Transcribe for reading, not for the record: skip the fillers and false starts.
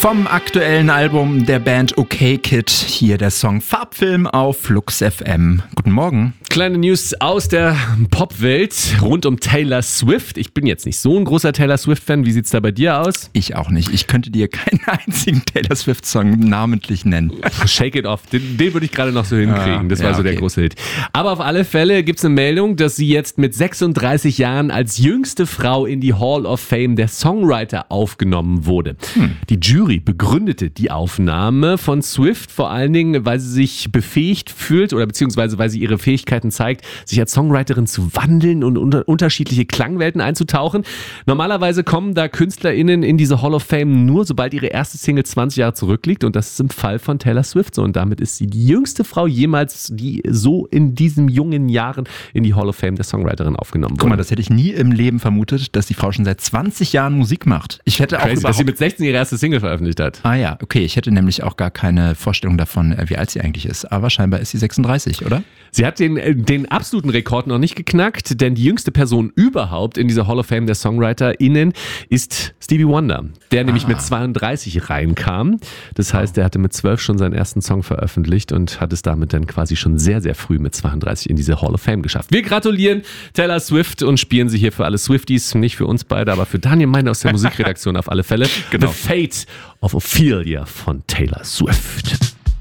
Vom aktuellen Album der Band OK Kid, hier der Song Farbfilm auf Flux FM. Guten Morgen. Kleine News aus der Popwelt rund um Taylor Swift. Ich bin jetzt nicht so ein großer Taylor Swift-Fan. Wie sieht's da bei dir aus? Ich auch nicht. Ich könnte dir keinen einzigen Taylor Swift-Song namentlich nennen. Shake It Off, den würde ich gerade noch so hinkriegen. Das war so der große Hit. Aber auf alle Fälle gibt's eine Meldung, dass sie jetzt mit 36 Jahren als jüngste Frau in die Hall of Fame der Songwriter aufgenommen wurde. Die Jury begründete die Aufnahme von Swift vor allen Dingen, weil sie sich befähigt fühlt oder beziehungsweise weil sie ihre Fähigkeiten zeigt, sich als Songwriterin zu wandeln und unterschiedliche Klangwelten einzutauchen. Normalerweise kommen da KünstlerInnen in diese Hall of Fame nur, sobald ihre erste Single 20 Jahre zurückliegt, und das ist im Fall von Taylor Swift so, und damit ist sie die jüngste Frau jemals, die so in diesen jungen Jahren in die Hall of Fame der Songwriterin aufgenommen wurde. Guck mal, das hätte ich nie im Leben vermutet, dass die Frau schon seit 20 Jahren Musik macht. Ich hätte auch dass sie mit 16 ihre erste Single veröffentlicht hat. Ah ja, okay. Ich hätte nämlich auch gar keine Vorstellung davon, wie alt sie eigentlich ist. Aber scheinbar ist sie 36, oder? Sie hat den absoluten Rekord noch nicht geknackt, denn die jüngste Person überhaupt in dieser Hall of Fame der SongwriterInnen ist Stevie Wonder, der nämlich mit 32 reinkam. Das heißt, er hatte mit 12 schon seinen ersten Song veröffentlicht und hat es damit dann quasi schon sehr, sehr früh mit 32 in diese Hall of Fame geschafft. Wir gratulieren Taylor Swift und spielen sie hier für alle Swifties, nicht für uns beide, aber für Daniel Meiner aus der Musikredaktion auf alle Fälle. Genau. The Fate of Ophelia von Taylor Swift.